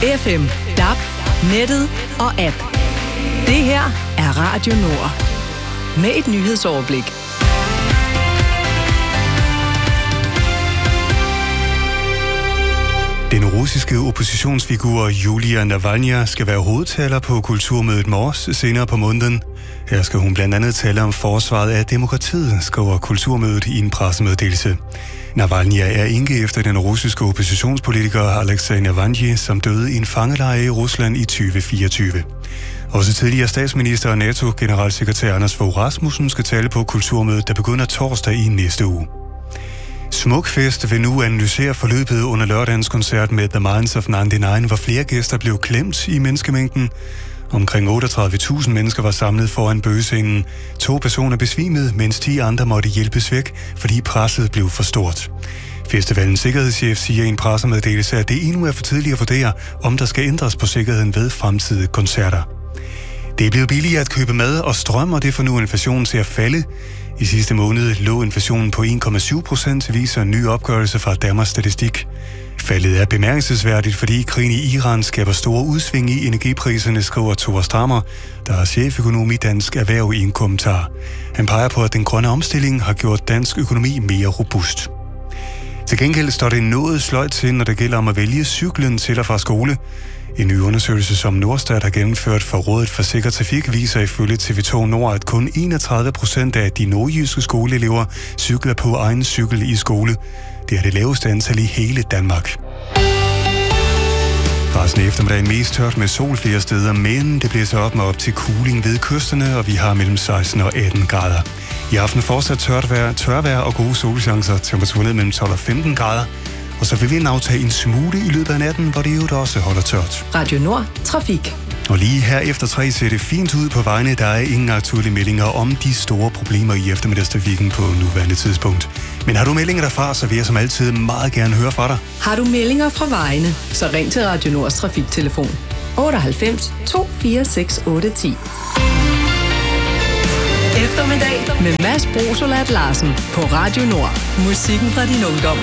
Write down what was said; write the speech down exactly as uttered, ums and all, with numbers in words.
F M, D A B, nettet og app. Det her er Radio Nord. Med et nyhedsoverblik. Den russiske oppositionsfigur Julia Navalny skal være hovedtaler på kulturmødet Mors senere på måneden. Her skal hun blandt andet tale om forsvaret af demokratiet, skriver kulturmødet i en pressemeddelelse. Navalny er enke efter den russiske oppositionspolitiker Alexei Navalny, som døde i en fangelejr i Rusland i tyve fireogtyve. Også tidligere statsminister og NATO-generalsekretær Anders Fogh Rasmussen skal tale på kulturmødet, der begynder torsdag i næste uge. Smukfest vil nu analysere forløbet under lørdagens koncert med The Minds of nioghalvfems, hvor flere gæster blev klemt i menneskemængden. Omkring otteogtredive tusind mennesker var samlet foran bøgescenen. To personer besvimede, mens ti andre måtte hjælpes væk, fordi presset blev for stort. Festivalens sikkerhedschef siger i en pressemeddelelse, at det endnu er for tidligt at vurdere, om der skal ændres på sikkerheden ved fremtidige koncerter. Det er blevet billigere at købe mad og strøm, og det får nu inflationen til at falde. I sidste måned lå inflationen på en komma syv procent, viser en ny opgørelse fra Danmarks Statistik. Faldet er bemærkelsesværdigt, fordi krigen i Iran skaber store udsving i energipriserne, skriver Thor Strammer, der er cheføkonom i Dansk Erhverv i en kommentar. Han peger på, at den grønne omstilling har gjort dansk økonomi mere robust. Til gengæld står det noget sløjt til, når det gælder om at vælge cyklen til og fra skole. En ny undersøgelse, som Norstat har gennemført for Rådet for Sikker Trafik, viser ifølge T V to Nord, at kun enogtredive procent af de nordjyske skoleelever cykler på egen cykel i skole. Det er det laveste antal i hele Danmark. Resten af eftermiddagen mest tørt med sol flere steder, men det bliver så op med op til kuling ved kysterne, og vi har mellem seksten og atten grader. I aften fortsat tørt vejr, tørvejr og gode solchancer, temperaturen ned mellem tolv og femten grader. Og så vil vi aftage en smule i løbet af natten, hvor det jo også holder tørt. Radio Nord, trafik. Og lige her efter tre ser det fint ud på vejene. Der er ingen aktuelle meldinger om de store problemer i eftermiddagstrafikken på nuværende tidspunkt. Men har du meldinger derfra, så vil jeg som altid meget gerne høre fra dig. Har du meldinger fra vejene, så ring til Radio Nords trafiktelefon otteoghalvfems to fire seks otte ti. Eftermiddag med Mads Brosolat Larsen på Radio Nord. Musikken fra din ungdom.